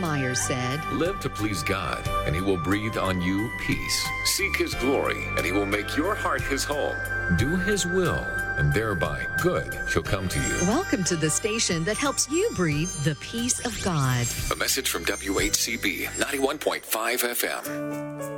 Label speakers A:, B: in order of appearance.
A: Myers said,
B: Live to please God, and He will breathe on you peace. Seek His glory, and He will make your heart His home. Do His will, and thereby good shall come to you.
A: Welcome to the station that helps you breathe the peace of God.
B: A message from WHCB 91.5 FM.